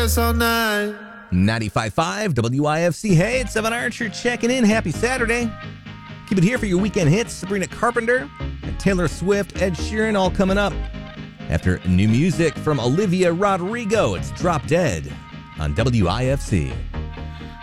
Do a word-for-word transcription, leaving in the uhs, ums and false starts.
dance all night. ninety-five point five W I F C. Hey, it's Evan Archer checking in. Happy Saturday. Keep it here for your weekend hits. Sabrina Carpenter and Taylor Swift, Ed Sheeran, all coming up. After new music from Olivia Rodrigo, it's Drop Dead on W I F C.